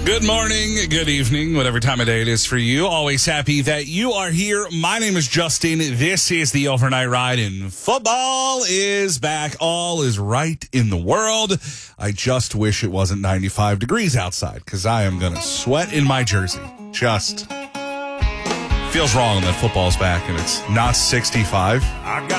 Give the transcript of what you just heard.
Good morning, good evening, whatever time of day it is for you. Always happy that you are here. My name is Justin. This is the Overnight Ride, and football is back. All is right in the world. I just wish it wasn't 95 degrees outside, because I am going to sweat in my jersey. Just feels wrong that football's back and it's not 65.